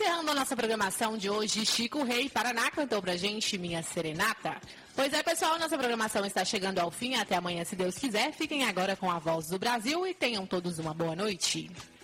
encerrando a nossa programação de hoje, Chico Rei Paraná cantou pra gente Minha Serenata. Pois é, pessoal, nossa programação está chegando ao fim. Até amanhã, se Deus quiser. Fiquem agora com a Voz do Brasil e tenham todos uma boa noite.